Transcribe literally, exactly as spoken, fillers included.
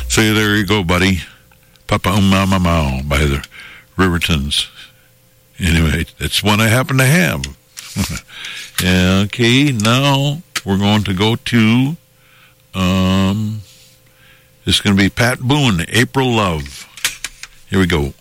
So there you go, buddy. Papa Um Mama Mao by the Rivertons. Anyway, that's one I happen to have. Okay, now we're going to go to, um, it's going to be Pat Boone, April Love. Here we go.